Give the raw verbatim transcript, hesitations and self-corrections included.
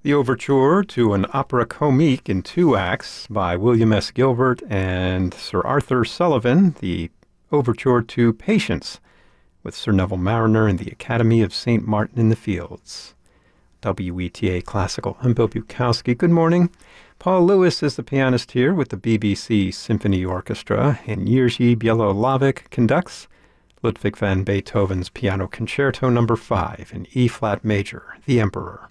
The Overture to an Opera Comique in two acts by William S. Gilbert and Sir Arthur Sullivan, the Overture to Patience, with Sir Neville Marriner and the Academy of Saint Martin in the Fields. W E T A Classical. I'm Bill Bukowski. Good morning. Paul Lewis is the pianist here with the B B C Symphony Orchestra, and Jerzy Bielolavik conducts Ludwig van Beethoven's Piano Concerto Number five in E-flat major, The Emperor.